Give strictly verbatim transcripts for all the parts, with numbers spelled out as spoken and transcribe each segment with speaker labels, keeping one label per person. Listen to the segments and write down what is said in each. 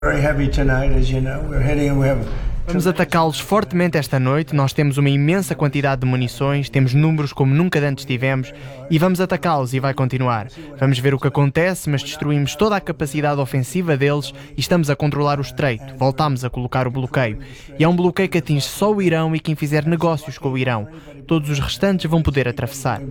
Speaker 1: Very heavy tonight, as you know. We're heading, we have
Speaker 2: Vamos atacá-los fortemente esta noite. Nós temos uma imensa quantidade de munições, temos números como nunca antes tivemos e vamos atacá-los e vai continuar. Vamos ver o que acontece, mas destruímos toda a capacidade ofensiva deles e estamos a controlar o estreito. Voltámos a colocar o bloqueio. E é um bloqueio que atinge só o Irão e quem fizer negócios com o Irão. Todos os restantes vão poder atravessar.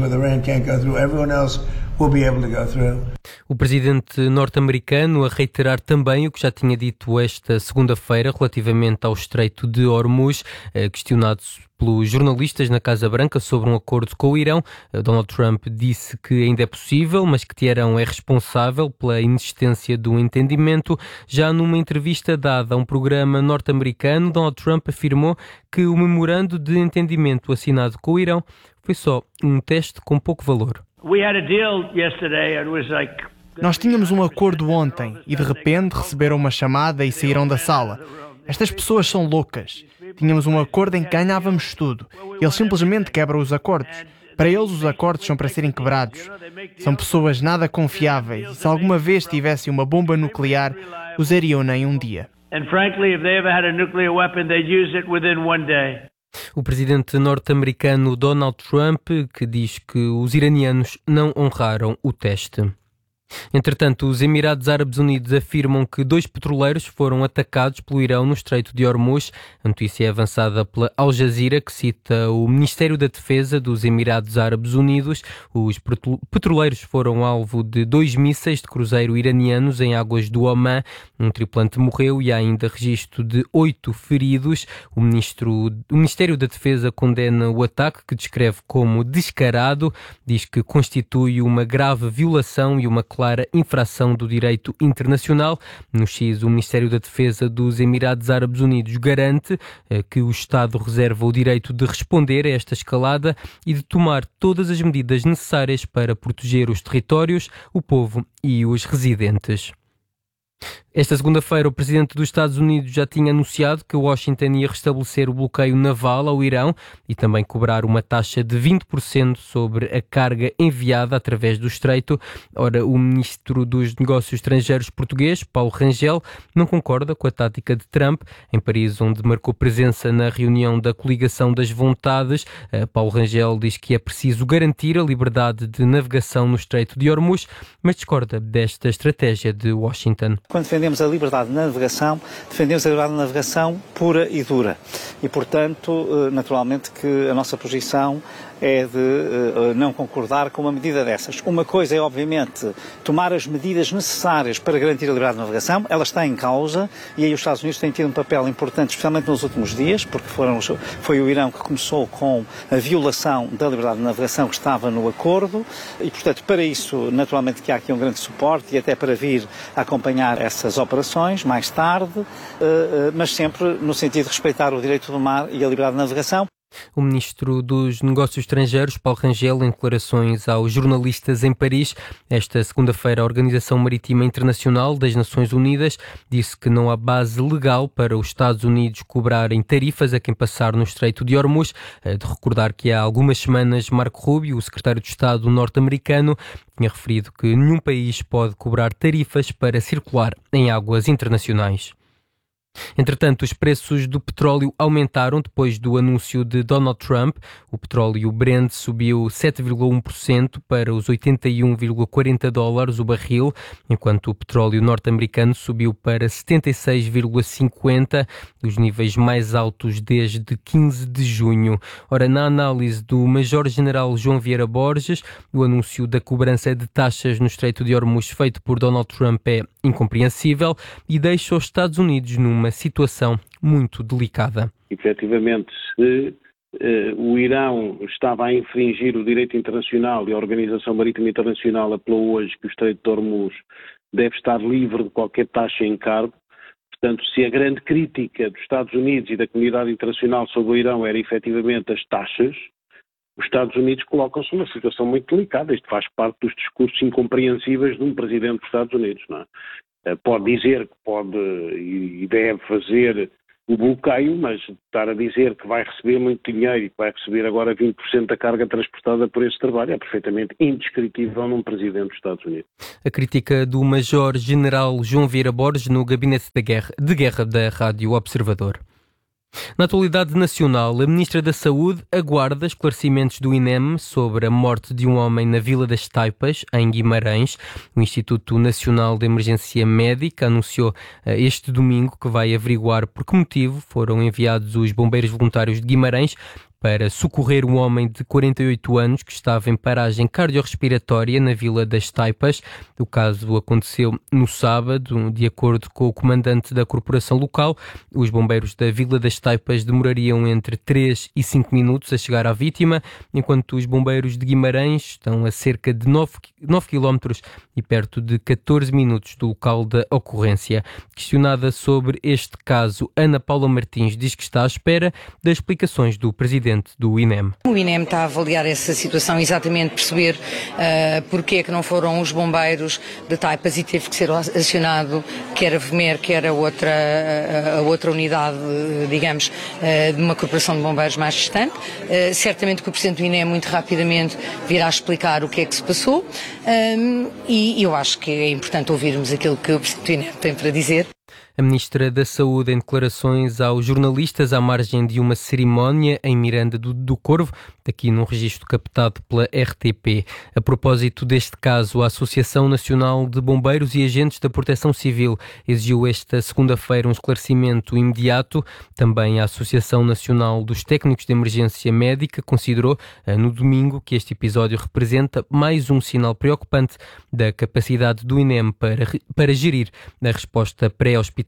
Speaker 3: O presidente norte-americano a reiterar também o que já tinha dito esta segunda-feira relativamente ao Estreito de Hormuz, questionado pelos jornalistas na Casa Branca sobre um acordo com o Irão. Donald Trump disse que ainda é possível, mas que Teherão é responsável pela inexistência do entendimento. Já numa entrevista dada a um programa norte-americano, Donald Trump afirmou que o memorando de entendimento assinado com o Irão foi só um teste com pouco valor.
Speaker 2: Nós tínhamos um acordo ontem e de repente receberam uma chamada e saíram da sala. Estas pessoas são loucas. Tínhamos um acordo em que ganhávamos tudo. Eles simplesmente quebram os acordos. Para eles os acordos são para serem quebrados. São pessoas nada confiáveis e se alguma vez tivessem uma bomba nuclear, usariam-na em um dia.
Speaker 3: O presidente norte-americano Donald Trump, que diz que os iranianos não honraram o teste. Entretanto, os Emirados Árabes Unidos afirmam que dois petroleiros foram atacados pelo Irão no Estreito de Hormuz. A notícia é avançada pela Al Jazeera, que cita o Ministério da Defesa dos Emirados Árabes Unidos. Os petroleiros foram alvo de dois mísseis de cruzeiro iranianos em águas do Omã. Um tripulante morreu e há ainda registro de oito feridos. O, ministro, o Ministério da Defesa condena o ataque, que descreve como descarado. Diz que constitui uma grave violação e uma clara infração do direito internacional. No X, o Ministério da Defesa dos Emirados Árabes Unidos garante eh, que o Estado reserva o direito de responder a esta escalada e de tomar todas as medidas necessárias para proteger os territórios, o povo e os residentes. Esta segunda-feira, o presidente dos Estados Unidos já tinha anunciado que Washington ia restabelecer o bloqueio naval ao Irão e também cobrar uma taxa de vinte por cento sobre a carga enviada através do Estreito. Ora, o ministro dos Negócios Estrangeiros português, Paulo Rangel, não concorda com a tática de Trump. Em Paris, onde marcou presença na reunião da Coligação das Vontades, Paulo Rangel diz que é preciso garantir a liberdade de navegação no Estreito de Hormuz, mas discorda desta estratégia de Washington.
Speaker 4: Quando defendemos a liberdade de navegação, defendemos a liberdade de navegação pura e dura. E, portanto, naturalmente que a nossa posição é de uh, não concordar com uma medida dessas. Uma coisa é, obviamente, tomar as medidas necessárias para garantir a liberdade de navegação. Ela está em causa e aí os Estados Unidos têm tido um papel importante, especialmente nos últimos dias, porque foram, foi o Irão que começou com a violação da liberdade de navegação que estava no acordo e, portanto, para isso, naturalmente que há aqui um grande suporte e até para vir acompanhar essas operações mais tarde, uh, uh, mas sempre no sentido de respeitar o direito do mar e a liberdade de navegação.
Speaker 3: O ministro dos Negócios Estrangeiros, Paulo Rangel, em declarações aos jornalistas em Paris, esta segunda-feira, a Organização Marítima Internacional das Nações Unidas disse que não há base legal para os Estados Unidos cobrarem tarifas a quem passar no Estreito de Hormuz. De recordar que há algumas semanas Marco Rubio, o secretário de Estado norte-americano, tinha referido que nenhum país pode cobrar tarifas para circular em águas internacionais. Entretanto, os preços do petróleo aumentaram depois do anúncio de Donald Trump. O petróleo Brent subiu sete vírgula um por cento para os oitenta e um vírgula quarenta dólares o barril, enquanto o petróleo norte-americano subiu para setenta e seis vírgula cinquenta, os níveis mais altos desde quinze de junho. Ora, na análise do Major-General João Vieira Borges, o anúncio da cobrança de taxas no Estreito de Hormuz feito por Donald Trump é incompreensível e deixa os Estados Unidos numa uma situação muito delicada.
Speaker 5: Efetivamente, se eh, o Irão estava a infringir o direito internacional e a Organização Marítima Internacional apelou hoje que o Estreito de Hormuz deve estar livre de qualquer taxa em encargo, portanto, se a grande crítica dos Estados Unidos e da comunidade internacional sobre o Irão era efetivamente as taxas, os Estados Unidos colocam-se numa situação muito delicada. Isto faz parte dos discursos incompreensíveis de um presidente dos Estados Unidos, não é? Pode dizer que pode e deve fazer o bloqueio, mas estar a dizer que vai receber muito dinheiro e que vai receber agora vinte por cento da carga transportada por esse trabalho é perfeitamente indescritível num presidente dos Estados Unidos.
Speaker 3: A crítica do Major-General João Vieira Borges no gabinete de guerra, de guerra da Rádio Observador. Na atualidade nacional, a Ministra da Saúde aguarda esclarecimentos do I N E M sobre a morte de um homem na Vila das Taipas, em Guimarães. O Instituto Nacional de Emergência Médica anunciou este domingo que vai averiguar por que motivo foram enviados os bombeiros voluntários de Guimarães para socorrer um homem de quarenta e oito anos que estava em paragem cardiorrespiratória na Vila das Taipas. O caso aconteceu no sábado. De acordo com o comandante da corporação local, os bombeiros da Vila das Taipas demorariam entre três e cinco minutos a chegar à vítima, enquanto os bombeiros de Guimarães estão a cerca de nove quilómetros e perto de catorze minutos do local da ocorrência. Questionada sobre este caso, Ana Paula Martins diz que está à espera das explicações do presidente do I N E M.
Speaker 6: O I N E M está a avaliar essa situação, exatamente perceber uh, porque é que não foram os bombeiros de Taipas e teve que ser acionado quer a V M E R, quer a outra, a, a outra unidade, digamos, uh, de uma corporação de bombeiros mais distante. Uh, certamente que o presidente do I N E M muito rapidamente virá explicar o que é que se passou um, e eu acho que é importante ouvirmos aquilo que o presidente do I N E M tem para dizer.
Speaker 3: A Ministra da Saúde, em declarações aos jornalistas à margem de uma cerimónia em Miranda do, do Corvo, aqui num registro captado pela R T P. A propósito deste caso, a Associação Nacional de Bombeiros e Agentes da Proteção Civil exigiu esta segunda-feira um esclarecimento imediato. Também a Associação Nacional dos Técnicos de Emergência Médica considerou no domingo que este episódio representa mais um sinal preocupante da capacidade do I N E M para, para gerir a resposta pré-hospitalar.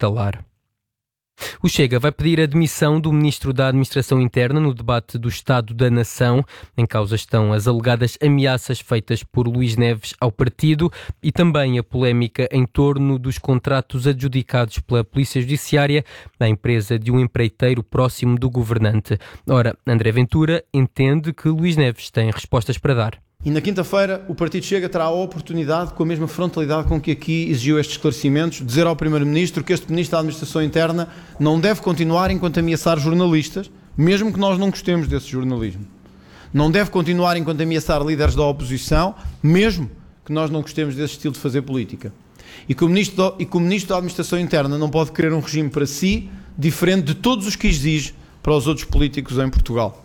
Speaker 3: O Chega vai pedir a demissão do Ministro da Administração Interna no debate do Estado da Nação. Em causa estão as alegadas ameaças feitas por Luís Neves ao partido e também a polémica em torno dos contratos adjudicados pela Polícia Judiciária à empresa de um empreiteiro próximo do governante. Ora, André Ventura entende que Luís Neves tem respostas para dar.
Speaker 7: E na quinta-feira o Partido Chega terá a oportunidade, com a mesma frontalidade com que aqui exigiu estes esclarecimentos, de dizer ao Primeiro-Ministro que este Ministro da Administração Interna não deve continuar enquanto ameaçar jornalistas, mesmo que nós não gostemos desse jornalismo. Não deve continuar enquanto ameaçar líderes da oposição, mesmo que nós não gostemos desse estilo de fazer política. E que o Ministro da, e que o Ministro da Administração Interna não pode querer um regime para si, diferente de todos os que exige para os outros políticos em Portugal.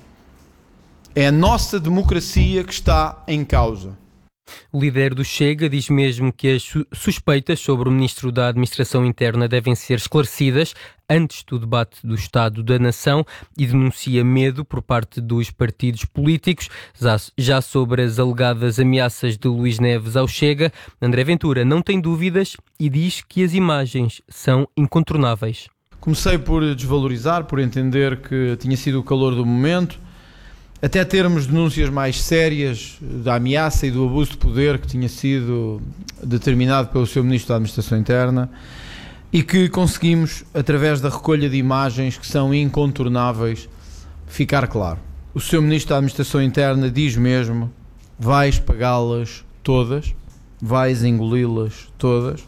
Speaker 7: É a nossa democracia que está em causa.
Speaker 3: O líder do Chega diz mesmo que as suspeitas sobre o Ministro da Administração Interna devem ser esclarecidas antes do debate do Estado da Nação e denuncia medo por parte dos partidos políticos. Já sobre as alegadas ameaças de Luís Neves ao Chega, André Ventura não tem dúvidas e diz que as imagens são incontornáveis.
Speaker 7: Comecei por desvalorizar, por entender que tinha sido o calor do momento, até termos denúncias mais sérias da ameaça e do abuso de poder que tinha sido determinado pelo seu Ministro da Administração Interna e que conseguimos, através da recolha de imagens que são incontornáveis, ficar claro. O seu Ministro da Administração Interna diz mesmo: vais pagá-las todas, vais engoli-las todas,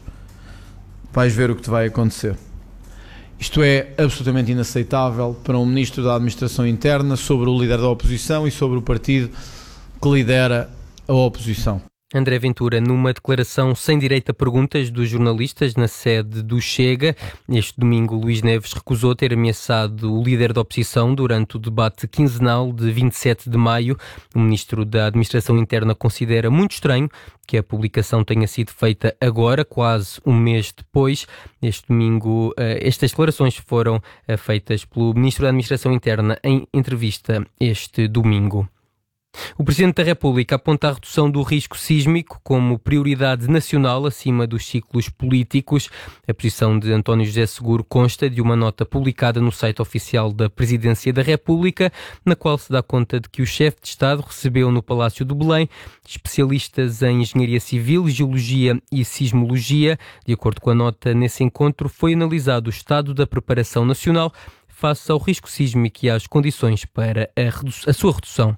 Speaker 7: vais ver o que te vai acontecer. Isto é absolutamente inaceitável para um Ministro da Administração Interna sobre o líder da oposição e sobre o partido que lidera a oposição.
Speaker 3: André Ventura, numa declaração sem direito a perguntas dos jornalistas na sede do Chega. Este domingo, Luís Neves recusou ter ameaçado o líder da oposição durante o debate quinzenal de vinte e sete de maio. O ministro da Administração Interna considera muito estranho que a publicação tenha sido feita agora, quase um mês depois. Este domingo, estas declarações foram feitas pelo ministro da Administração Interna em entrevista este domingo. O Presidente da República aponta a redução do risco sísmico como prioridade nacional acima dos ciclos políticos. A posição de António José Seguro consta de uma nota publicada no site oficial da Presidência da República, na qual se dá conta de que o chefe de Estado recebeu no Palácio do Belém especialistas em engenharia civil, geologia e sismologia. De acordo com a nota, nesse encontro foi analisado o estado da preparação nacional face ao risco sísmico e às condições para a, redu- a sua redução.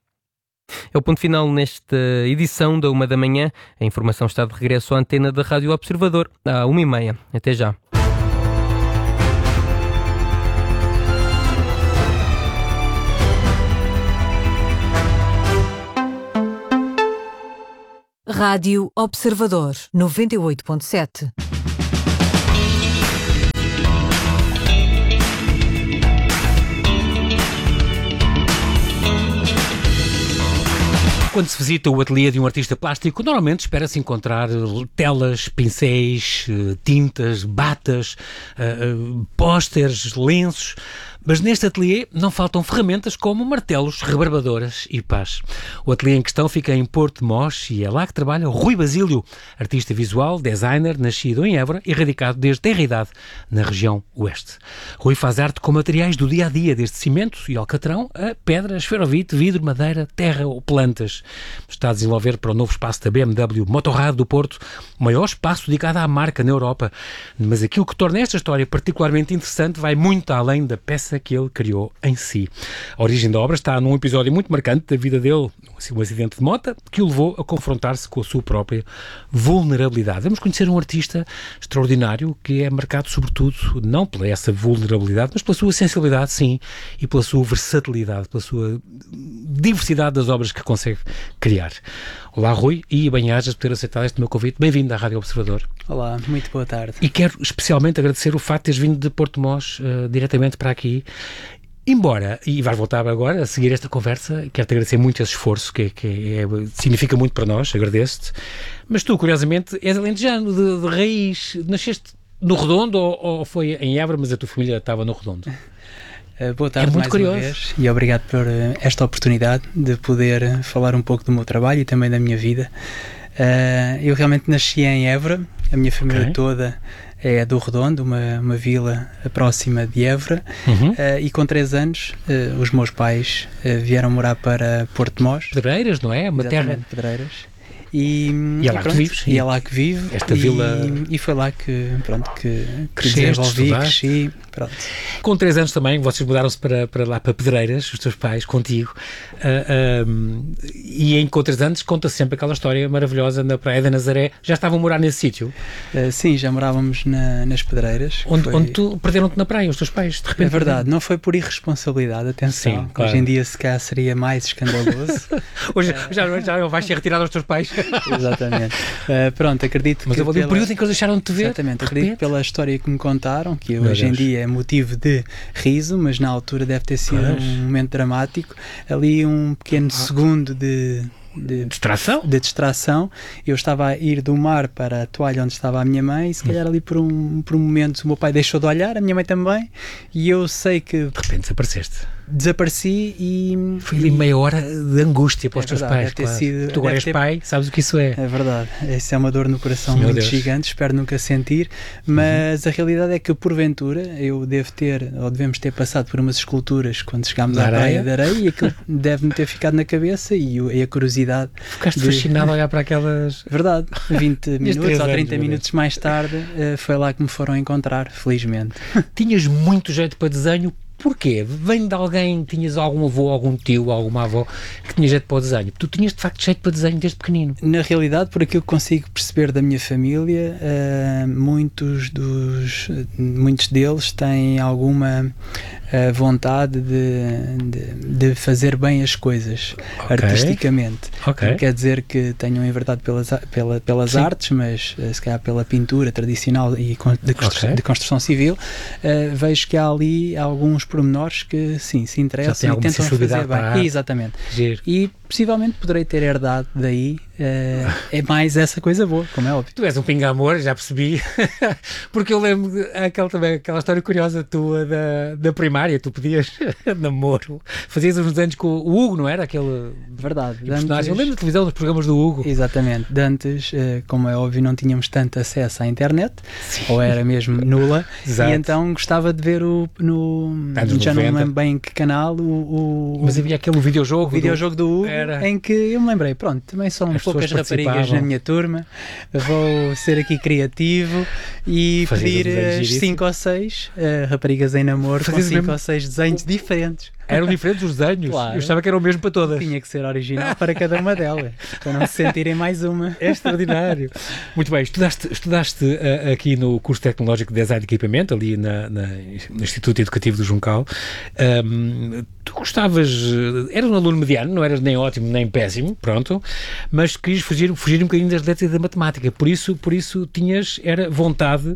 Speaker 3: É o ponto final nesta edição da Uma da Manhã. A informação está de regresso à antena da Rádio Observador, à uma e meia. Até já.
Speaker 8: Rádio Observador, noventa e oito ponto sete.
Speaker 9: Quando se visita o ateliê de um artista plástico, normalmente espera-se encontrar telas, pincéis, tintas, batas, uh, pósteres, lenços. Mas neste ateliê não faltam ferramentas como martelos, rebarbadoras e pás. O ateliê em questão fica em Porto de Mós e é lá que trabalha Rui Basílio, artista visual, designer, nascido em Évora e radicado desde tenra idade na região oeste. Rui faz arte com materiais do dia-a-dia, desde cimento e alcatrão a pedra, esferovite, vidro, madeira, terra ou plantas. Está a desenvolver para o novo espaço da B M W Motorrad do Porto, o maior espaço dedicado à marca na Europa. Mas aquilo que torna esta história particularmente interessante vai muito além da peça que ele criou em si. A origem da obra está num episódio muito marcante da vida dele, um acidente de moto, que o levou a confrontar-se com a sua própria vulnerabilidade. Vamos conhecer um artista extraordinário que é marcado sobretudo não pela essa vulnerabilidade, mas pela sua sensibilidade, sim, e pela sua versatilidade, pela sua diversidade das obras que consegue criar. Olá, Rui, e bem-ajas por ter aceitado este meu convite. Bem-vindo à Rádio Observador.
Speaker 10: Olá, muito boa tarde.
Speaker 9: E quero especialmente agradecer o facto de teres vindo de Porto de Mós uh, diretamente para aqui. Embora, e vais voltar agora a seguir esta conversa, quero-te agradecer muito esse esforço, que, que é, significa muito para nós, agradeço-te. Mas tu, curiosamente, és alentejano, de, de raiz, nasceste no Redondo ou, ou foi em Évora, mas a tua família estava no Redondo?
Speaker 10: Uh, boa tarde,
Speaker 9: é muito
Speaker 10: mais
Speaker 9: curioso.
Speaker 10: Uma vez, e obrigado por uh, esta oportunidade de poder uh, falar um pouco do meu trabalho e também da minha vida. Uh, eu realmente nasci em Évora, a minha família okay. toda é do Redondo, uma, uma vila próxima de Évora, uhum. uh, e com três anos uh, os meus pais uh, vieram morar para Porto de Mós.
Speaker 9: Pedreiras, não é? Uma terra.
Speaker 10: Pedreiras. E,
Speaker 9: e é lá
Speaker 10: e pronto,
Speaker 9: que vives.
Speaker 10: E é lá que vivo.
Speaker 9: Esta
Speaker 10: e,
Speaker 9: vila...
Speaker 10: E foi lá que, pronto, que, que
Speaker 9: Cresceste,
Speaker 10: desenvolvi,
Speaker 9: estudaste.
Speaker 10: cresci. Pronto.
Speaker 9: Com três anos também, vocês mudaram-se para, para lá, para Pedreiras, os teus pais, contigo. Uh, um, e em com três anos conta sempre aquela história maravilhosa na Praia da Nazaré. Já estavam a morar nesse sítio?
Speaker 10: Uh, sim, já morávamos na, nas Pedreiras.
Speaker 9: Onde,
Speaker 10: foi...
Speaker 9: onde tu perderam-te na praia, os teus pais, de repente?
Speaker 10: É verdade, não foi por irresponsabilidade, atenção.
Speaker 9: Sim, claro.
Speaker 10: Hoje em dia, se calhar, seria mais escandaloso.
Speaker 9: Hoje uh... já, já não vais ser retirado aos teus pais?
Speaker 10: Exatamente. Uh, pronto, acredito
Speaker 9: Mas
Speaker 10: que...
Speaker 9: Mas houve
Speaker 10: pela...
Speaker 9: um período em que eles deixaram de te ver?
Speaker 10: Exatamente, acredito que pela história que me contaram, que
Speaker 9: Meu
Speaker 10: hoje
Speaker 9: Deus.
Speaker 10: em dia é motivo de riso, mas na altura deve ter sido
Speaker 9: Pois.
Speaker 10: um momento dramático. Ali um pequeno
Speaker 9: Ah.
Speaker 10: segundo de... De
Speaker 9: distração?
Speaker 10: De distração. Eu estava a ir do mar para a toalha onde estava a minha mãe e se calhar ali por um, por um momento o meu pai deixou de olhar, a minha mãe também, e eu sei que...
Speaker 9: De repente desapareceste.
Speaker 10: Desapareci e...
Speaker 9: Foi ali meia hora de angústia para os
Speaker 10: é
Speaker 9: teus
Speaker 10: verdade,
Speaker 9: pais,
Speaker 10: deve ter
Speaker 9: claro.
Speaker 10: sido,
Speaker 9: Tu agora
Speaker 10: deve
Speaker 9: és
Speaker 10: ter...
Speaker 9: pai, sabes o que isso é.
Speaker 10: É verdade, isso é uma dor no coração
Speaker 9: Meu
Speaker 10: muito
Speaker 9: Deus.
Speaker 10: gigante, espero nunca sentir, mas uhum. a realidade é que porventura eu devo ter, ou devemos ter passado por umas esculturas quando chegámos
Speaker 9: Na
Speaker 10: à
Speaker 9: areia?
Speaker 10: praia de areia e aquilo deve-me ter ficado na cabeça e, o, e a curiosidade...
Speaker 9: Ficaste
Speaker 10: de...
Speaker 9: fascinado a olhar para aquelas...
Speaker 10: Verdade, vinte minutos ou trinta
Speaker 9: anos,
Speaker 10: minutos mais tarde uh, foi lá que me foram encontrar, felizmente.
Speaker 9: Tinhas muito jeito para desenho. Porquê? Vem de alguém, tinhas algum avô, algum tio, alguma avó que tinha jeito para o desenho? Tu tinhas de facto jeito para desenho desde pequenino?
Speaker 10: Na realidade, por aquilo que consigo perceber da minha família, uh, muitos, dos, muitos deles têm alguma uh, vontade de, de, de fazer bem as coisas, okay. artisticamente.
Speaker 9: Okay.
Speaker 10: Não quer dizer que tenham enverdado pelas, pela, pelas artes, mas uh, se calhar pela pintura tradicional e de construção,
Speaker 9: okay.
Speaker 10: de construção civil, uh, vejo que há ali alguns pormenores que sim, se interessam e tentam fazer bem. Exatamente.
Speaker 9: Giro.
Speaker 10: E possivelmente poderei ter herdado daí, uh, é mais essa coisa boa, como é óbvio.
Speaker 9: Tu és um pinga-amor, já percebi, porque eu lembro de, aquela, também, aquela história curiosa tua da, da primária, tu podias namoro, fazias uns desenhos com o Hugo, não era? Aquele
Speaker 10: verdade,
Speaker 9: personagem,
Speaker 10: antes,
Speaker 9: eu lembro da televisão, dos programas do Hugo.
Speaker 10: Exatamente, de antes, uh, como é óbvio, não tínhamos tanto acesso à internet, sim. ou era mesmo nula,
Speaker 9: Exato.
Speaker 10: E então gostava de ver o, no, já não me lembro bem em que canal, o, o
Speaker 9: mas havia aquele videojogo,
Speaker 10: o videojogo do, do Hugo,
Speaker 9: era...
Speaker 10: em que eu me lembrei, pronto, também são
Speaker 9: As
Speaker 10: poucas raparigas na minha turma, vou ser aqui criativo e
Speaker 9: Fazer
Speaker 10: pedir as cinco ou seis uh, raparigas em namoro com cinco ou seis desenhos diferentes.
Speaker 9: Eram diferentes os desenhos? Claro. Eu achava que era o mesmo para todas.
Speaker 10: Tinha que ser original para cada uma delas, para não se sentirem mais uma.
Speaker 9: É extraordinário. Muito bem, estudaste, estudaste uh, aqui no curso tecnológico de design de equipamento, ali na, na, no Instituto Educativo do Juncal. Um, tu gostavas, eras um aluno mediano, não eras nem ótimo ótimo nem péssimo, pronto, mas querias fugir, fugir um bocadinho das letras e da matemática, por isso, por isso tinhas, era vontade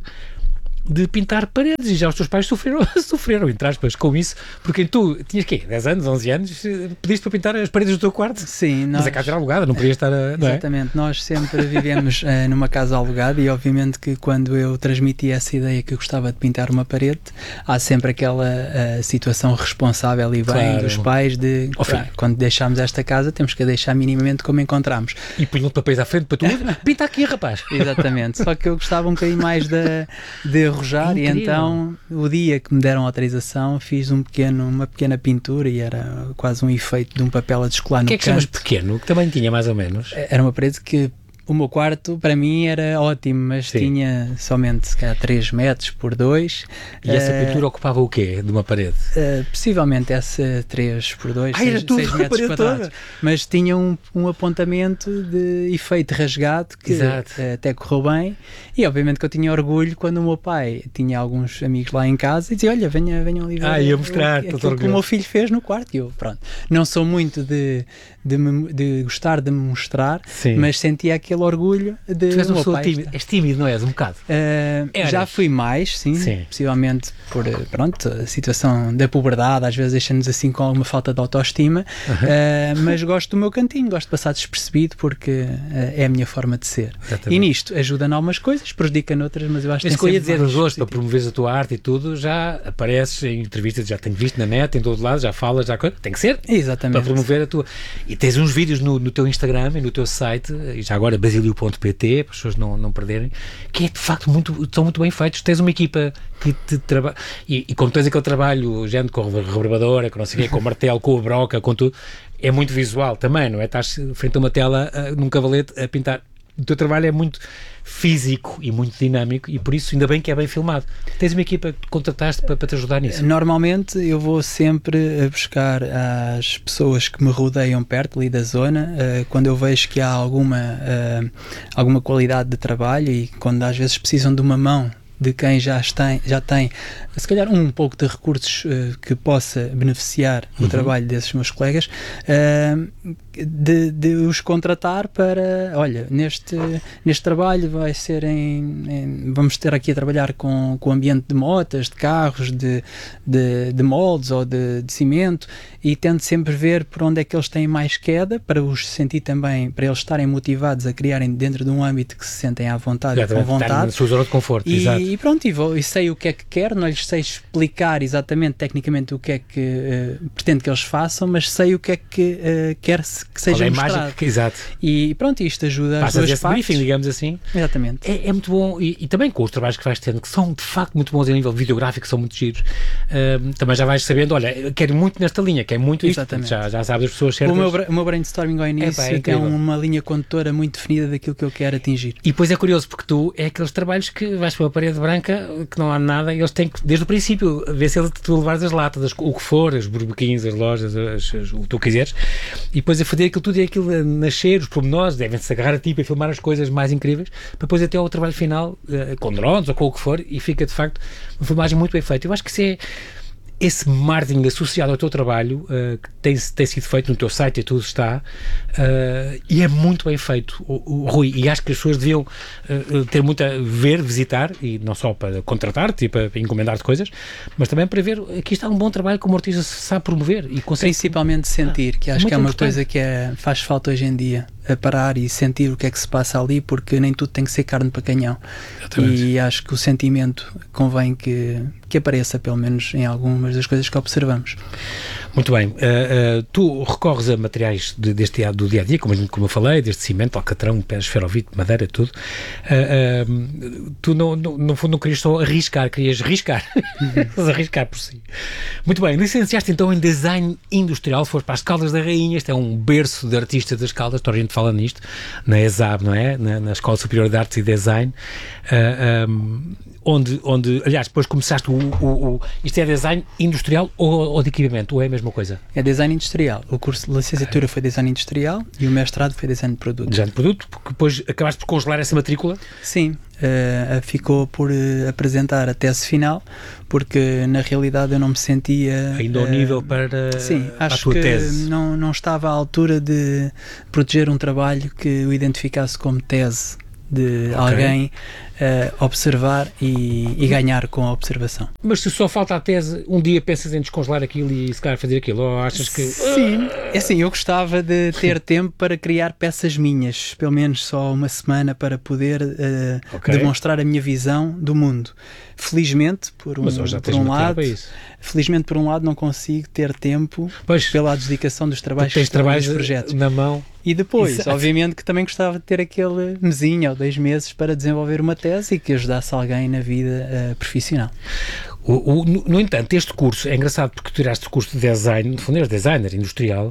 Speaker 9: de pintar paredes, e já os teus pais sofreram, sofreram, entre aspas, com isso, porque tu tinhas quê? dez anos, onze anos, pediste para pintar as paredes do teu quarto?
Speaker 10: Sim.
Speaker 9: Nós... Mas a casa era alugada, não podias estar a... Não
Speaker 10: Exatamente,
Speaker 9: é?
Speaker 10: Nós sempre vivemos uh, numa casa alugada, e obviamente que quando eu transmiti essa ideia que eu gostava de pintar uma parede, há sempre aquela uh, situação responsável e bem
Speaker 9: claro.
Speaker 10: dos pais de, ah, quando deixámos esta casa, temos que a deixar minimamente como encontramos.
Speaker 9: E punham papéis à frente para tu, pinta aqui, rapaz.
Speaker 10: Exatamente, só que eu gostava um bocadinho mais de, de arrojar, e então o dia que me deram autorização fiz um pequeno, uma pequena pintura, e era quase um efeito de um papel a descolar no canto.
Speaker 9: O que é que chamas pequeno? Que também tinha mais ou menos?
Speaker 10: Era uma parede que o meu quarto para mim era ótimo, mas Sim. tinha somente se calhar três metros por dois.
Speaker 9: E essa
Speaker 10: uh,
Speaker 9: pintura ocupava o quê de uma parede?
Speaker 10: Uh, possivelmente essa três por dois,
Speaker 9: ah, seis,
Speaker 10: seis metros quadrados. Toda. Mas tinha um, um apontamento de efeito rasgado que Exato. até correu bem, e obviamente que eu tinha orgulho quando o meu pai tinha alguns amigos lá em casa e dizia, olha, venha, venham ali ver
Speaker 9: ah, ia mostrar,
Speaker 10: o, aquilo que o meu filho fez no quarto. E eu, pronto, não sou muito de, de, de, de gostar de me mostrar, Sim. mas sentia aquele orgulho de
Speaker 9: tu és uma pessoa
Speaker 10: pai
Speaker 9: tímida. És tímido, não és? Um bocado?
Speaker 10: Uh, já fui mais, sim, sim. Possivelmente por, pronto, a situação da puberdade, às vezes deixa-nos assim com alguma falta de autoestima, uh-huh. uh, mas gosto do meu cantinho, gosto de passar despercebido, porque uh, é a minha forma de ser. Exatamente. E nisto ajuda em algumas coisas, prejudica noutras, mas eu acho que
Speaker 9: mas que eu ia dizer hoje, para promoveres a tua arte e tudo, já apareces em entrevistas, já tenho visto na net, em todo lado, já falas, já tem que ser.
Speaker 10: Exatamente.
Speaker 9: Para promover a tua... E tens uns vídeos no, no teu Instagram e no teu site, e já agora basilio ponto pt, para as pessoas não, não perderem, que é de facto muito, são muito bem feitos. Tens uma equipa que te trabalha, e, e como tens aquele trabalho, gente com a rebarbadora, com não sei o quê, com o martelo, com a broca, com tudo, é muito visual também, não é? Estás frente a uma tela, uh, num cavalete, a pintar. O teu trabalho é muito físico e muito dinâmico, e por isso ainda bem que é bem filmado. Tens uma equipa que contrataste para, para te ajudar nisso?
Speaker 10: Normalmente eu vou sempre a buscar as pessoas que me rodeiam perto ali da zona, uh, quando eu vejo que há alguma, uh, alguma qualidade de trabalho, e quando às vezes precisam de uma mão de quem já tem, já tem se calhar um pouco de recursos uh, que possa beneficiar uhum. o trabalho desses meus colegas, uh, de, de os contratar para, olha, neste, neste trabalho vai ser em, em vamos ter aqui a trabalhar com, com o ambiente de motas, de carros, de, de, de moldes ou de, de cimento, e tento sempre ver por onde é que eles têm mais queda, para os sentir também, para eles estarem motivados a criarem dentro de um âmbito que se sentem à vontade,
Speaker 9: já,
Speaker 10: com vontade.
Speaker 9: Na sua zona de conforto,
Speaker 10: e,
Speaker 9: exato.
Speaker 10: E pronto, e, vou, e sei o que é que quero, não lhes sei explicar exatamente, tecnicamente, o que é que uh, pretendo que eles façam, mas sei o que é que uh, quer que seja
Speaker 9: Olha,
Speaker 10: mostrado.
Speaker 9: Imagem, que, exato.
Speaker 10: E pronto, isto ajuda
Speaker 9: Passas
Speaker 10: as duas
Speaker 9: esse
Speaker 10: partes.
Speaker 9: briefing, digamos assim.
Speaker 10: Exatamente.
Speaker 9: É, é muito bom, e, e também com os trabalhos que vais tendo, que são de facto muito bons a nível videográfico, são muito giros. Uh, também já vais sabendo, olha, quero muito nesta linha, quero muito isto.
Speaker 10: Exatamente.
Speaker 9: Já, já sabes as pessoas certas.
Speaker 10: O meu, o meu brainstorming ao início é, pá, é tem uma linha condutora muito definida daquilo que eu quero atingir.
Speaker 9: E depois é curioso, porque tu é aqueles trabalhos que vais para uma parede branca, que não há nada, e eles têm que, desde o princípio, ver se tu levares as latas, as, o que for, as burbequins, as lojas, as, as, o que tu quiseres, e depois a fazer aquilo tudo e aquilo a nascer, os pormenores, devem-se agarrar a ti para filmar as coisas mais incríveis, para depois até ao trabalho final, uh, com drones ou com o que for, e fica de facto uma filmagem muito bem feita. Eu acho que isso é esse marketing associado ao teu trabalho, uh, que tem, tem sido feito no teu site e tudo está, uh, e é muito bem feito, o, o Rui, e acho que as pessoas deviam uh, ter muito a ver, visitar, e não só para contratar-te e para, para encomendar-te coisas, mas também para ver, aqui está um bom trabalho que o artista sabe promover e consegue...
Speaker 10: Principalmente sentir, que acho
Speaker 9: muito
Speaker 10: que é uma
Speaker 9: importante.
Speaker 10: coisa que é, faz falta hoje em dia, a parar e sentir o que é que se passa ali, porque nem tudo tem que ser carne para canhão. Exatamente. E acho que o sentimento convém que, que apareça, pelo menos em algumas das coisas que observamos.
Speaker 9: Muito bem. Uh, uh, tu recorres a materiais de, deste, do dia a dia, como, como eu falei, desde cimento, alcatrão, pedras, esferovite, madeira, tudo. Uh, uh, tu, não, não, no fundo, não querias só arriscar, querias riscar. Uhum. Arriscar por si. Muito bem. Licenciaste então em Design Industrial, foste para as Caldas da Rainha, este é um berço de artistas das Caldas, toda a gente fala nisto, na ESAB, não é? Na, na Escola Superior de Artes e Design. Uh, um, onde, onde, aliás, depois começaste o, o, o isto é design industrial ou, ou de equipamento, ou é a mesma coisa?
Speaker 10: É design industrial. O curso de licenciatura okay. foi design industrial e o mestrado foi design de produto.
Speaker 9: Design de produto, porque depois acabaste por congelar essa matrícula?
Speaker 10: Sim, uh, ficou por uh, apresentar a tese final, porque na realidade eu não me sentia...
Speaker 9: Ainda ao uh, nível para,
Speaker 10: sim,
Speaker 9: para
Speaker 10: acho
Speaker 9: a tua
Speaker 10: que
Speaker 9: tese?
Speaker 10: Não, não estava à altura de proteger um trabalho que o identificasse como tese de okay. alguém uh, observar e, e ganhar com a observação.
Speaker 9: Mas se só falta a tese, um dia pensas em descongelar aquilo e se calhar fazer aquilo, ou achas que...
Speaker 10: Sim, é assim, eu gostava de ter tempo para criar peças minhas, pelo menos só uma semana para poder uh, okay. demonstrar a minha visão do mundo. Felizmente, por um,
Speaker 9: Mas já
Speaker 10: por um lado, felizmente por um lado não consigo ter tempo pois, pela dedicação dos trabalhos que estão nos projetos.
Speaker 9: Na mão.
Speaker 10: E depois,
Speaker 9: Exato.
Speaker 10: obviamente que também gostava de ter aquele mesinho ou dois meses para desenvolver uma tese e que ajudasse alguém na vida uh, profissional.
Speaker 9: O, o, no, no entanto, este curso é engraçado porque tu tiraste o curso de design, no fundo és designer industrial,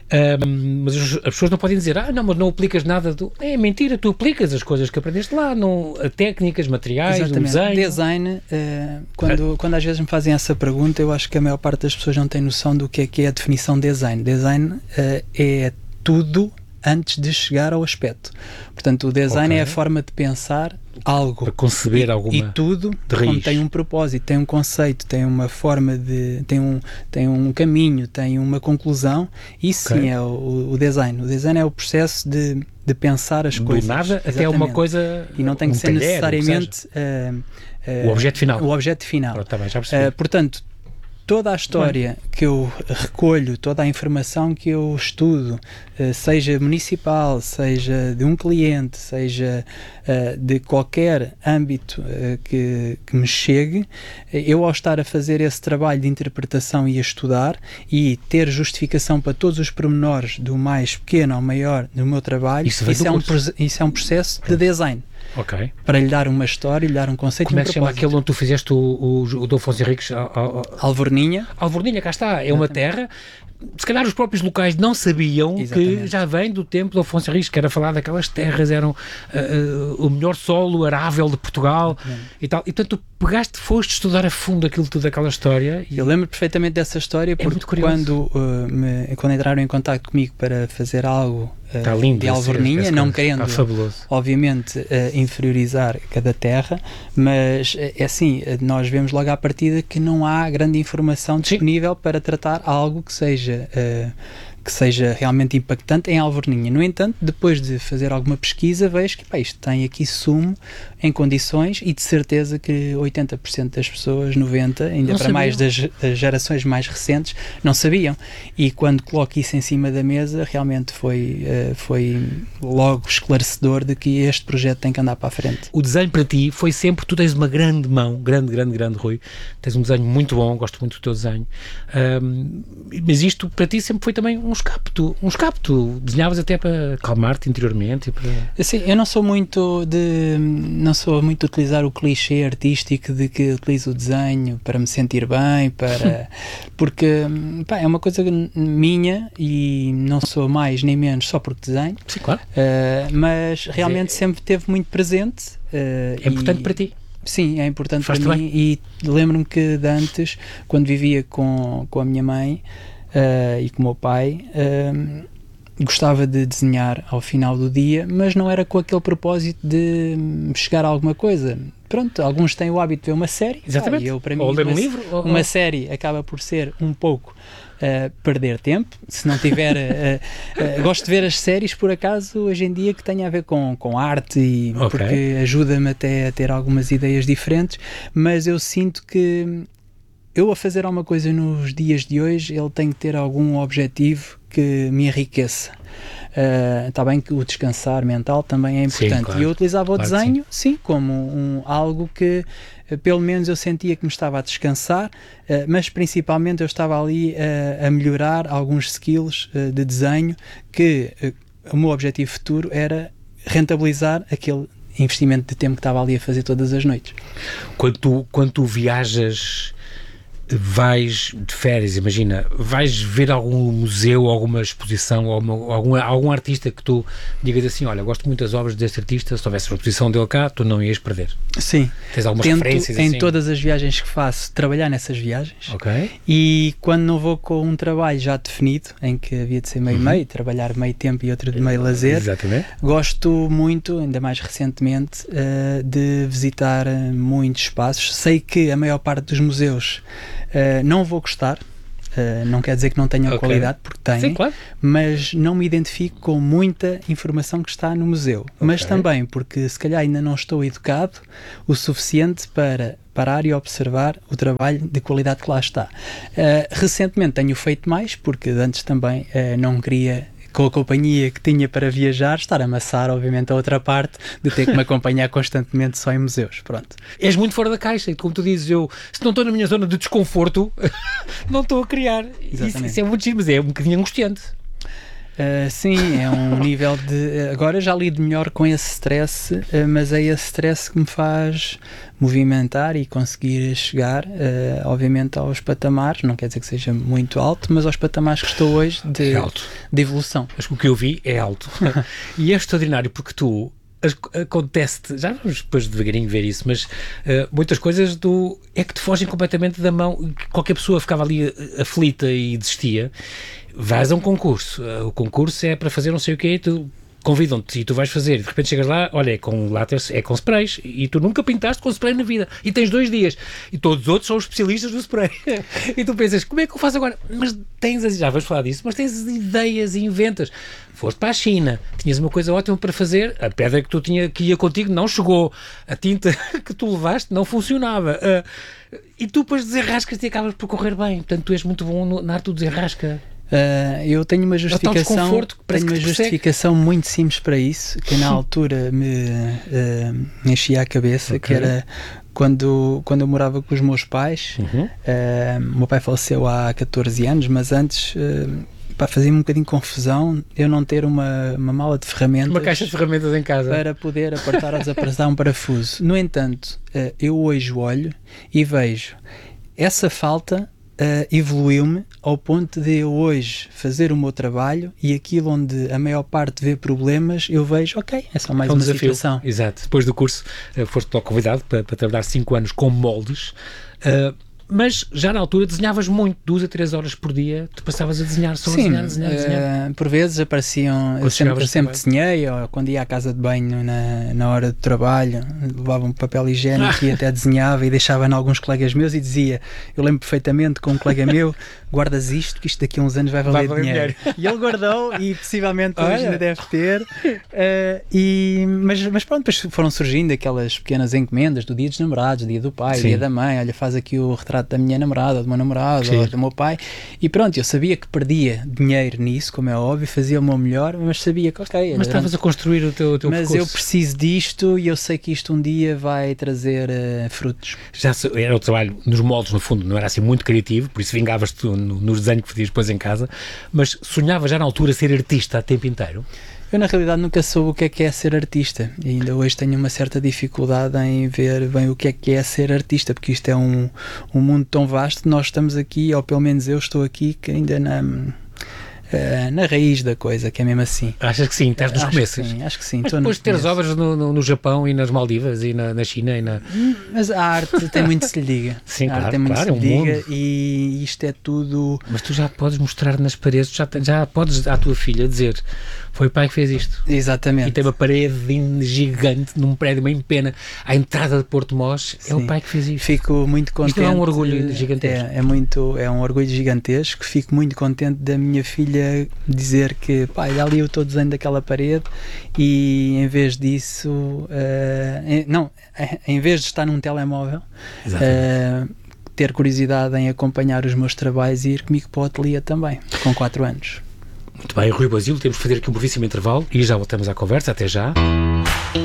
Speaker 9: um, mas as, as pessoas não podem dizer, ah, não, mas não aplicas nada do... É mentira, tu aplicas as coisas que aprendeste lá, não, técnicas, materiais,
Speaker 10: exatamente.
Speaker 9: O design.
Speaker 10: Design, uh, quando, quando às vezes me fazem essa pergunta, eu acho que a maior parte das pessoas não tem noção do que é que é a definição de design. Design uh, é tudo antes de chegar ao aspecto. Portanto, o design okay. é a forma de pensar algo.
Speaker 9: Para conceber
Speaker 10: e,
Speaker 9: alguma
Speaker 10: E tudo
Speaker 9: como
Speaker 10: tem um propósito, tem um conceito, tem uma forma de... tem um, tem um caminho, tem uma conclusão. Isso okay. sim é o, o design. O design é o processo de, de pensar as
Speaker 9: do
Speaker 10: coisas.
Speaker 9: Do nada
Speaker 10: Exatamente.
Speaker 9: até uma coisa...
Speaker 10: E não tem
Speaker 9: um
Speaker 10: que ser
Speaker 9: talher,
Speaker 10: necessariamente... Uh, uh,
Speaker 9: o objeto final.
Speaker 10: O objeto final.
Speaker 9: Pronto, tá bem, já percebi.
Speaker 10: Uh, portanto, toda a história Bem. que eu recolho, toda a informação que eu estudo, seja municipal, seja de um cliente, seja de qualquer âmbito que, que me chegue, eu ao estar a fazer esse trabalho de interpretação e a estudar e ter justificação para todos os pormenores do mais pequeno ao maior no meu trabalho, isso, isso, é, um, isso é um processo Pronto. de design.
Speaker 9: Okay.
Speaker 10: Para lhe dar uma história, lhe dar um conceito.
Speaker 9: Como
Speaker 10: e um
Speaker 9: é que se chama aquele onde tu fizeste o, o, o Dom Afonso Henriques?
Speaker 10: Alvorninha.
Speaker 9: Alvorninha, cá está. É uma terra. Se calhar os próprios locais não sabiam Exatamente. que já vem do tempo do Afonso Henriques, que era falar daquelas terras, eram uh, uh, o melhor solo arável de Portugal Exatamente. e tal. E portanto, tu pegaste, foste estudar a fundo aquilo tudo, aquela história. E...
Speaker 10: Eu lembro perfeitamente dessa história, porque é quando, uh, me, quando entraram em contato comigo para fazer algo uh,
Speaker 9: tá lindo,
Speaker 10: de Alvorninha, não querendo, obviamente, uh, inferiorizar cada terra, mas é assim, nós vemos logo à partida que não há grande informação disponível Sim. para tratar algo que seja Uh, que seja realmente impactante em Alvorninha. No entanto, depois de fazer alguma pesquisa, vejo que pá, isto tem aqui sumo em condições e de certeza que oitenta por cento das pessoas, noventa por cento, ainda não para sabiam. mais das, das gerações mais recentes, não sabiam. E quando coloco isso em cima da mesa, realmente foi, uh, foi logo esclarecedor de que este projeto tem que andar para a frente.
Speaker 9: O desenho para ti foi sempre, tu tens uma grande mão, grande, grande, grande, Rui, tens um desenho muito bom, gosto muito do teu desenho, um, mas isto para ti sempre foi também um escape, tu, um escape, tu desenhavas até para calmar-te interiormente e para...
Speaker 10: Assim, eu não sou muito de não sou muito de utilizar o clichê artístico de que utilizo o desenho para me sentir bem, para porque pá, é uma coisa minha e não sou mais nem menos só porque desenho.
Speaker 9: Sim, claro.
Speaker 10: Uh, mas realmente é, sempre teve muito presente. Uh,
Speaker 9: é importante para ti.
Speaker 10: Sim, é importante
Speaker 9: Faz-te
Speaker 10: para
Speaker 9: bem.
Speaker 10: mim e lembro-me que de antes, quando vivia com, com a minha mãe uh, e com o meu pai, uh, gostava de desenhar ao final do dia, mas não era com aquele propósito de chegar a alguma coisa. Pronto, alguns têm o hábito de ver uma série.
Speaker 9: Exatamente.
Speaker 10: Ah, eu, para mim,
Speaker 9: ou ler um
Speaker 10: uma,
Speaker 9: livro. Ou,
Speaker 10: uma
Speaker 9: ou...
Speaker 10: série acaba por ser um pouco uh, perder tempo. Se não tiver... uh, uh, gosto de ver as séries, por acaso, hoje em dia, que tenha a ver com, com arte, e, okay. porque ajuda-me até a ter algumas ideias diferentes, mas eu sinto que eu a fazer alguma coisa nos dias de hoje, ele tem que ter algum objetivo que me enriqueça. Está uh, bem que o descansar mental também é importante. Sim, claro. E eu utilizava o claro desenho, sim. sim, como um, algo que uh, pelo menos eu sentia que me estava a descansar, uh, mas principalmente eu estava ali uh, a melhorar alguns skills uh, de desenho que uh, o meu objetivo futuro era rentabilizar aquele investimento de tempo que estava ali a fazer todas as noites.
Speaker 9: Quando tu, quando tu viajas vais de férias, imagina, vais ver algum museu, alguma exposição, ou alguma, algum, algum artista que tu digas assim, olha, gosto muito das obras deste artista, se houvesse uma exposição dele cá, tu não ias perder.
Speaker 10: Sim.
Speaker 9: Tens algumas
Speaker 10: Tento,
Speaker 9: referências
Speaker 10: em
Speaker 9: assim?
Speaker 10: todas as viagens que faço, trabalhar nessas viagens.
Speaker 9: Ok.
Speaker 10: E quando não vou com um trabalho já definido, em que havia de ser meio-meio,
Speaker 9: Uhum.
Speaker 10: trabalhar meio tempo e outro de meio lazer,
Speaker 9: Exatamente.
Speaker 10: gosto muito, ainda mais recentemente, uh, de visitar uh, muitos espaços. Sei que a maior parte dos museus uh, não vou gostar, uh, não quer dizer que não tenham
Speaker 9: Ok.
Speaker 10: qualidade, porque têm,
Speaker 9: Sim, claro.
Speaker 10: mas não me identifico com muita informação que está no museu. Mas também porque se calhar ainda não estou educado o suficiente para parar e observar o trabalho de qualidade que lá está. Uh, recentemente tenho feito mais, porque antes também uh, não queria, com a companhia que tinha para viajar, estar a amassar, obviamente, a outra parte de ter que me acompanhar constantemente só em museus. Pronto.
Speaker 9: És muito fora da caixa, e como tu dizes, eu, se não estou na minha zona de desconforto, não estou a criar. Isso, isso é muito giro, mas é um bocadinho angustiante.
Speaker 10: Uh, sim, é um nível de... Agora já lido melhor com esse stress, uh, mas é esse stress que me faz movimentar e conseguir chegar, uh, obviamente, aos patamares, não quer dizer que seja muito alto, mas aos patamares que estou hoje de,
Speaker 9: É alto.
Speaker 10: de evolução.
Speaker 9: Mas o que eu vi é alto. E é extraordinário porque tu... acontece-te, já vamos depois devagarinho ver isso, mas uh, muitas coisas do, é que te fogem completamente da mão. Qualquer pessoa ficava ali aflita e desistia. Vais a um concurso, uh, o concurso é para fazer não sei o quê, tu convidam-te e tu vais fazer, e de repente chegas lá, olha, é com látex, é com sprays, e tu nunca pintaste com spray na vida, e tens dois dias, e todos os outros são os especialistas do spray. E tu pensas, como é que eu faço agora? Mas tens, já vais falar disso, mas tens ideias e inventas. Foste para a China, tinhas uma coisa ótima para fazer, a pedra que tu tinha, que ia contigo não chegou, a tinta que tu levaste não funcionava, uh, e tu depois desenrascas e acabas por correr bem. Portanto, tu és muito bom no, na arte do desenrasca.
Speaker 10: Uh, eu tenho uma justificação, tenho uma justificação muito simples para isso, que na altura me uh, enchia a cabeça, okay. Que era quando, quando eu morava com os meus pais. Uhum. Uh, meu pai faleceu há catorze anos, mas antes uh, pá, fazia-me um bocadinho de confusão eu não ter uma, uma mala de ferramentas,
Speaker 9: uma caixa de ferramentas em casa
Speaker 10: para poder apertar ou desapertar um parafuso. No entanto, uh, eu hoje olho e vejo essa falta. Uh, evoluiu-me ao ponto de eu hoje fazer o meu trabalho e aquilo onde a maior parte vê problemas, eu vejo, ok, é só mais é um uma desafio. Situação.
Speaker 9: Exato. Depois do curso, uh, foste logo convidado para, para trabalhar cinco anos com moldes, uh, mas já na altura desenhavas muito, duas a três horas por dia, tu passavas a desenhar, só
Speaker 10: Sim,
Speaker 9: a desenhar, desenhar, desenhar.
Speaker 10: Uh, por vezes apareciam, quando eu sempre, eu sempre desenhei, ou quando ia à casa de banho na, na hora de trabalho, levava um papel higiênico e até desenhava e deixava em alguns colegas meus e dizia, eu lembro perfeitamente com um colega meu, guardas isto, que isto daqui a uns anos vai valer, vai valer dinheiro. dinheiro. E ele guardou e possivelmente hoje ainda deve ter. Uh, e, mas, mas pronto, depois foram surgindo aquelas pequenas encomendas do dia dos namorados, dia do pai, Sim. dia da mãe, olha, faz aqui o retrato da minha namorada, do meu namorado, Sim. ou do meu pai, e pronto, eu sabia que perdia dinheiro nisso, como é óbvio, fazia o meu melhor, mas sabia que ok.
Speaker 9: Mas estavas a construir o teu, o teu
Speaker 10: mas
Speaker 9: percurso.
Speaker 10: Eu preciso disto e eu sei que isto um dia vai trazer uh, frutos.
Speaker 9: Já era o trabalho nos moldes, no fundo, não era assim muito criativo, por isso vingavas-te no, nos desenhos que fazias depois em casa, mas sonhava já na altura ser artista a tempo inteiro?
Speaker 10: Eu, na realidade, nunca soube o que é que é ser artista e ainda hoje tenho uma certa dificuldade em ver bem o que é que é ser artista, porque isto é um, um mundo tão vasto. Nós estamos aqui, ou pelo menos eu estou aqui, que ainda na, uh, na raiz da coisa, que é mesmo assim.
Speaker 9: Achas que sim? Estás nos
Speaker 10: acho
Speaker 9: começos?
Speaker 10: Que sim, acho que sim.
Speaker 9: Mas depois de teres obras no, no, no Japão e nas Maldivas e na, na China e na...
Speaker 10: Mas a arte tem muito que se lhe diga.
Speaker 9: Sim,
Speaker 10: a
Speaker 9: claro,
Speaker 10: arte tem muito
Speaker 9: claro,
Speaker 10: que se lhe
Speaker 9: é um
Speaker 10: diga
Speaker 9: mundo.
Speaker 10: E isto é tudo...
Speaker 9: Mas tu já podes mostrar nas paredes, já, já podes à tua filha dizer... Foi o pai que fez isto.
Speaker 10: Exatamente.
Speaker 9: E tem uma parede gigante num prédio bem pena à entrada de Porto Mós. É o pai que fez isto.
Speaker 10: Fico muito contente.
Speaker 9: Isto é um orgulho gigantesco.
Speaker 10: É, é, muito, é um orgulho gigantesco. Fico muito contente da minha filha dizer que, pai, ali eu estou desenhando daquela parede e em vez disso, uh, em, não, em vez de estar num telemóvel, uh, ter curiosidade em acompanhar os meus trabalhos e ir comigo para o ateliê também, com quatro anos.
Speaker 9: Muito bem, Rui Basílio, temos que fazer aqui um brevíssimo intervalo e já voltamos à conversa. Até já.